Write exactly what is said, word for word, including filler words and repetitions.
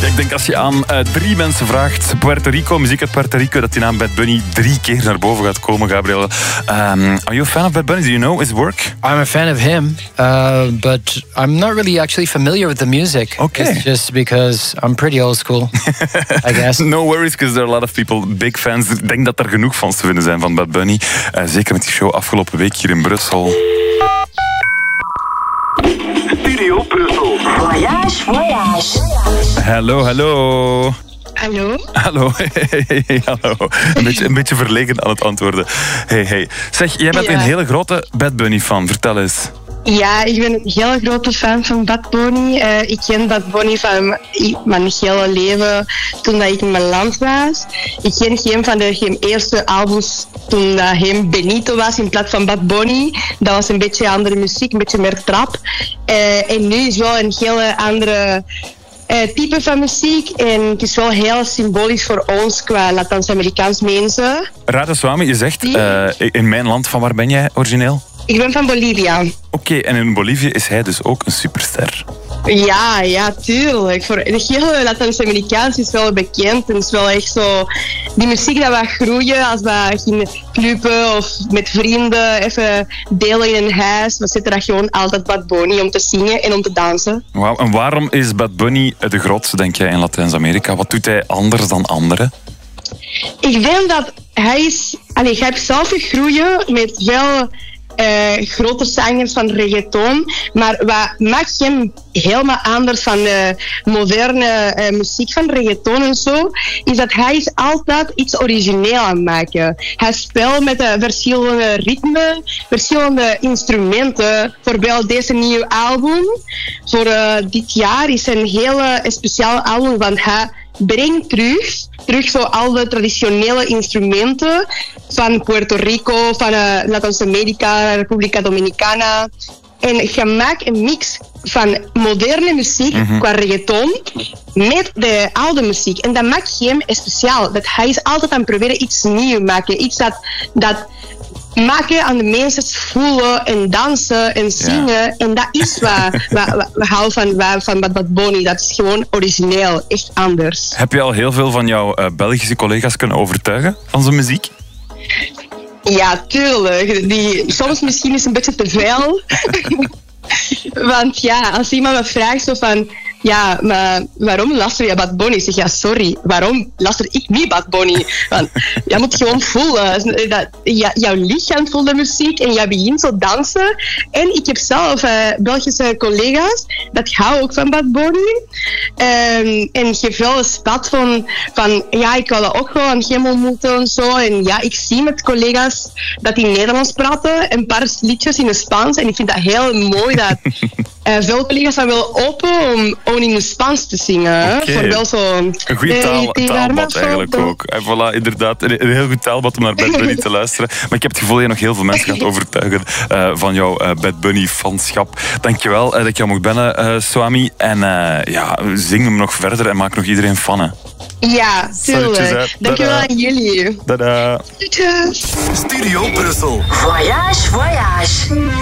Ik denk als je aan uh, drie mensen vraagt, Puerto Rico, muziek uit Puerto Rico, dat die naam Bad Bunny drie keer naar boven gaat komen, Gabriel. Um, are you a fan of Bad Bunny? Do you know his work? I'm a fan of him, uh, but I'm not really actually familiar with the music. Okay. It's just because I'm pretty old school, I guess. No worries, because there are a lot of people, big fans. Ik denk dat er genoeg fans te vinden zijn van Bad Bunny. Uh, zeker met die show afgelopen week hier in Brussel. Studio Brussel. Voyage, voyage. Hallo, hallo. Hallo? Hallo, hey, hey, hey, hallo. Een beetje, een beetje verlegen aan het antwoorden. Hey, hey. Zeg, jij bent Ja. een hele grote Bad Bunny-fan. Vertel eens. Ja, ik ben een hele grote fan van Bad Bunny. Uh, ik ken Bad Bunny van mijn hele leven toen dat ik in mijn land was. Ik ken geen van de geen eerste albums toen dat hem Benito was in plaats van Bad Bunny. Dat was een beetje andere muziek, een beetje meer trap. Uh, en nu is wel een hele andere uh, type van muziek. En het is wel heel symbolisch voor ons qua Latijns-Amerikaans mensen. Radha-Swami, je zegt uh, in mijn land, van waar ben jij origineel? Ik ben van Bolivia. Oké, okay, en in Bolivie is hij dus ook een superster. Ja, ja, tuurlijk. Voor de hele Latijns-Amerikaans is wel bekend. En het is wel echt zo... Die muziek dat we groeien als we gaan cluben of met vrienden even delen in een huis. We zetten dat gewoon altijd Bad Bunny om te zingen en om te dansen. Wauw, en waarom is Bad Bunny de grootste, denk jij, in Latijns-Amerika? Wat doet hij anders dan anderen? Ik denk dat hij is... Allee, hij heeft zelf gegroeid met veel... Uh, grote zangers van reggaeton, maar wat maakt hem helemaal anders van de moderne uh, muziek van reggaeton en zo, is dat hij is altijd iets origineel aan het maken. Hij speelt met uh, verschillende ritmen, verschillende instrumenten. Bijvoorbeeld deze nieuwe album voor uh, dit jaar is een hele speciaal album, want hij brengt terug, terug zo al de traditionele instrumenten van Puerto Rico, van uh, Latijns-Amerika, República Dominicana. En je maakt een mix van moderne muziek mm-hmm. qua reggaeton met de oude muziek. En dat maakt hem speciaal. Dat hij is altijd aan het proberen iets nieuws te maken. Iets dat... dat maken aan de mensen voelen en dansen en zingen. Ja. En dat is wat we houden van, van Bad Bunny. Dat is gewoon origineel, echt anders. Heb je al heel veel van jouw uh, Belgische collega's kunnen overtuigen van zijn muziek? Ja, tuurlijk. Die, soms misschien is het een beetje te veel. Want ja, als iemand me vraagt zo van... Ja, maar waarom luister je Bad Bunny? Ik zeg, ja, sorry. Waarom luister ik niet Bad Bunny? Want je moet gewoon voelen. Dat, ja, jouw lichaam voelt de muziek en je begint zo dansen. En ik heb zelf uh, Belgische collega's. Dat hou ook van Bad Bunny. Um, en ik heb wel een spat van, van... Ja, ik wil dat ook wel aan hem ontmoeten en zo. En ja, ik zie met collega's dat die Nederlands praten. Een paar liedjes in het Spaans. En ik vind dat heel mooi dat... Uh, veel collega's zijn wel open om, om in het Spaans te zingen. Okay. Voor wel zo... Een goede taal, taalbad eigenlijk ook. En voilà, inderdaad. Een, een heel goed taalbad om naar Bad Bunny te luisteren. Maar ik heb het gevoel dat je nog heel veel mensen gaat overtuigen uh, van jouw uh, Bad Bunny-fanschap. Dankjewel uh, dat ik jou mocht bellen, uh, Swami. En uh, ja, zing hem nog verder en maak nog iedereen fan. Hè. Ja, tuurlijk. Dankjewel aan jullie. Tada. Tjus. Studio Brussel. Voyage, voyage.